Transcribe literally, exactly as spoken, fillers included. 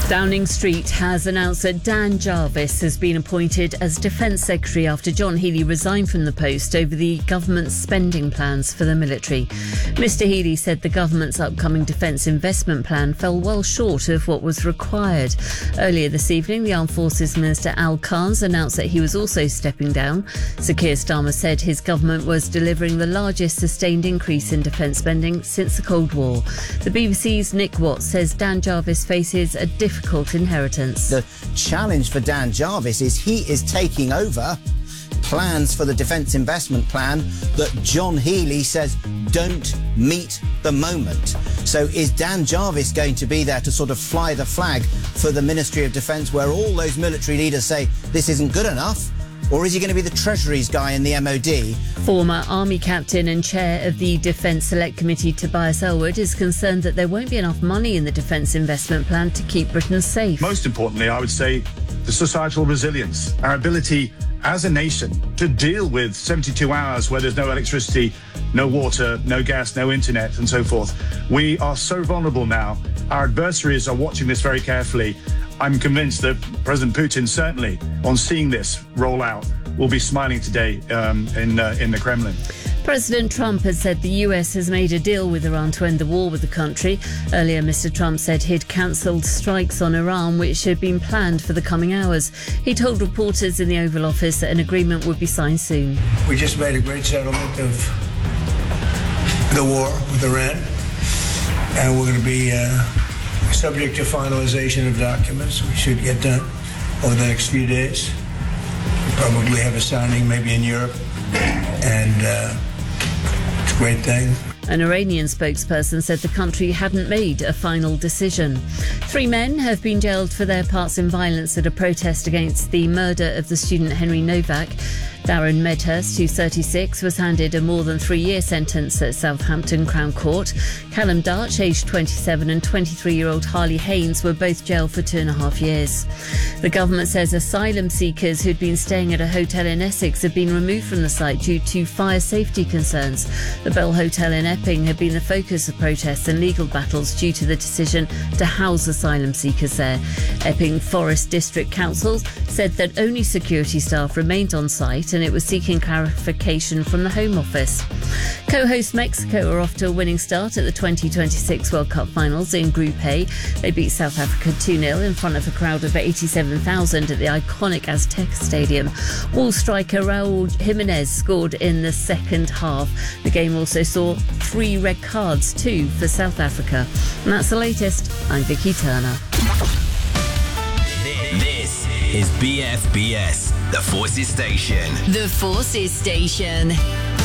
Downing Street has announced that Dan Jarvis has been appointed as Defence Secretary after John Healey resigned from the post over the government's spending plans for the military. Mr Healey said the government's upcoming defence investment plan fell well short of what was required. Earlier this evening, the Armed Forces Minister Al Khan's announced that he was also stepping down. Sir Keir Starmer said his government was delivering the largest sustained increase in defence spending since the Cold War. The B B C's Nick Watts says Dan Jarvis faces a difficult difficult inheritance. The challenge for Dan Jarvis is he is taking over plans for the Defence Investment Plan that John Healey says don't meet the moment. So is Dan Jarvis going to be there to sort of fly the flag for the Ministry of Defence where all those military leaders say this isn't good enough? Or is he going to be the Treasury's guy in the M O D? Former Army Captain and Chair of the Defence Select Committee Tobias Ellwood is concerned that there won't be enough money in the Defence Investment Plan to keep Britain safe. Most importantly, I would say the societal resilience, our ability as a nation to deal with seventy-two hours where there's no electricity, no water, no gas, no internet and so forth. We are so vulnerable now. Our adversaries are watching this very carefully. I'm convinced that President Putin, certainly, on seeing this roll out, will be smiling today um, in uh, in the Kremlin. President Trump has said the U S has made a deal with Iran to end the war with the country. Earlier, Mr Trump said he'd cancelled strikes on Iran, which had been planned for the coming hours. He told reporters in the Oval Office that an agreement would be signed soon. We just made a great settlement of the war with Iran, and we're going to be uh, subject to finalization of documents. We should get done over the next few days. We'll probably have a signing maybe in Europe, and uh, it's a great thing. An Iranian spokesperson said the country hadn't made a final decision. Three men have been jailed for their parts in violence at a protest against the murder of the student Henry Novak. Darren Medhurst, who's thirty-six, was handed a more than three-year sentence at Southampton Crown Court. Callum Darch, aged twenty-seven, and twenty-three-year-old Harley Haynes were both jailed for two and a half years. The government says asylum seekers who'd been staying at a hotel in Essex have been removed from the site due to fire safety concerns. The Bell Hotel in Epping had been the focus of protests and legal battles due to the decision to house asylum seekers there. Epping Forest District Council said that only security staff remained on site, and it was seeking clarification from the Home Office. Co-host Mexico are off to a winning start at the twenty twenty-six World Cup finals in Group A. They beat South Africa two nil in front of a crowd of eighty-seven thousand at the iconic Azteca Stadium. Wall striker Raul Jimenez scored in the second half. The game also saw three red cards, two for South Africa. And that's the latest. I'm Vicky Turner. This is B F B S, the Forces Station. The Forces Station.